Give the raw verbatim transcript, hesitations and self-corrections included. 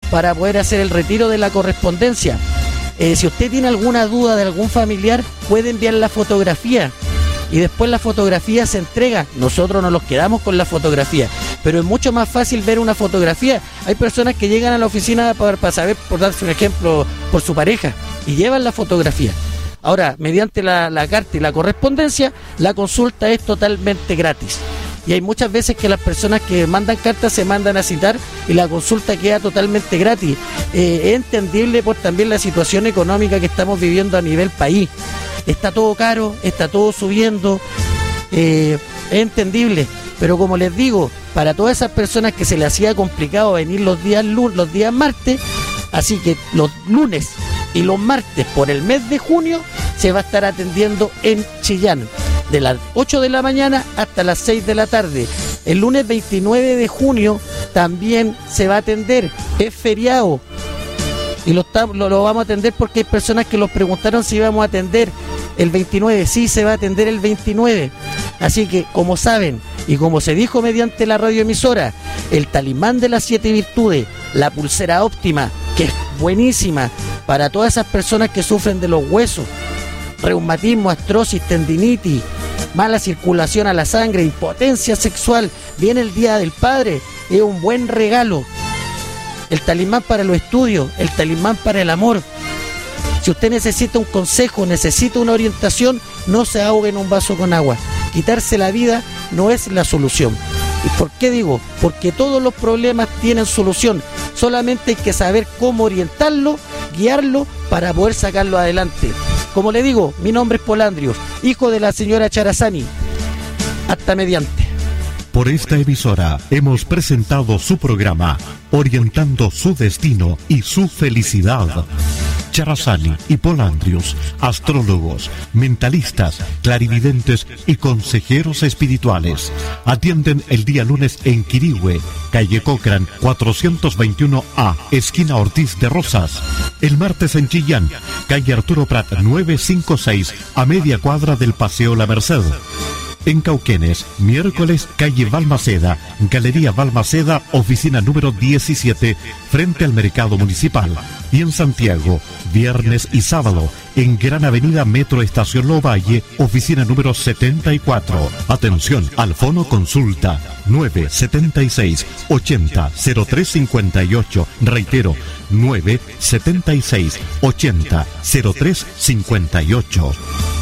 para poder hacer el retiro de la correspondencia. Eh, si usted tiene alguna duda de algún familiar, puede enviar la fotografía y después la fotografía se entrega. Nosotros nos los quedamos con la fotografía, pero es mucho más fácil ver una fotografía. Hay personas que llegan a la oficina para, para saber, por darse un ejemplo, por su pareja, y llevan la fotografía. Ahora, mediante la, la carta y la correspondencia, la consulta es totalmente gratis. Y hay muchas veces que las personas que mandan cartas se mandan a citar y la consulta queda totalmente gratis. Eh, es entendible por también la situación económica que estamos viviendo a nivel país. Está todo caro, está todo subiendo, eh, es entendible. Pero como les digo, para todas esas personas que se les hacía complicado venir los días, los días martes, así que los lunes y los martes por el mes de junio se va a estar atendiendo en Chillán, de las ocho de la mañana hasta las seis de la tarde. El lunes veintinueve de junio también se va a atender, es feriado y lo, lo, lo vamos a atender porque hay personas que nos preguntaron si íbamos a atender el veintinueve. Sí, se va a atender el veintinueve. Así que, como saben, y como se dijo mediante la radioemisora, el talismán de las siete virtudes, la pulsera óptima, que es buenísima para todas esas personas que sufren de los huesos, reumatismo, artrosis, tendinitis, mala circulación a la sangre, impotencia sexual. Viene el Día del Padre, es un buen regalo. El talismán para los estudios, el talismán para el amor. Si usted necesita un consejo, necesita una orientación, no se ahogue en un vaso con agua. Quitarse la vida no es la solución. ¿Y por qué digo? Porque todos los problemas tienen solución. Solamente hay que saber cómo orientarlo, guiarlo para poder sacarlo adelante. Como le digo, mi nombre es Polandrios, hijo de la señora Charazani. Hasta mediante. Por esta emisora hemos presentado su programa, orientando su destino y su felicidad. Charazani y Polandrios, astrólogos, mentalistas, clarividentes y consejeros espirituales. Atienden el día lunes en Quirihue, calle Cochrane cuatrocientos veintiuno A, esquina Ortiz de Rosas. El martes en Chillán, calle Arturo Prat novecientos cincuenta y seis, a media cuadra del Paseo La Merced. En Cauquenes, miércoles, calle Balmaceda, Galería Balmaceda, oficina número diecisiete, frente al Mercado Municipal. Y en Santiago, viernes y sábado, en Gran Avenida Metro Estación Lovalle, oficina número setenta y cuatro. Atención, al fono consulta nueve setenta y seis, ochenta, cero tres cincuenta y ocho. Reitero, nueve setenta y seis, ochenta, cero tres cincuenta y ocho.